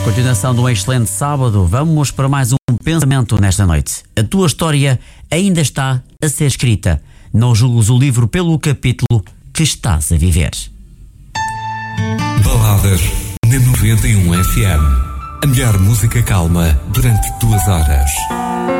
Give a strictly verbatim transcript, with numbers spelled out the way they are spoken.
Continuação de um excelente sábado, vamos para mais um pensamento nesta noite. A tua história ainda está a ser escrita. Não julgues o livro pelo capítulo que estás a viver. Baladas na noventa e um F M. A melhor música calma durante duas horas.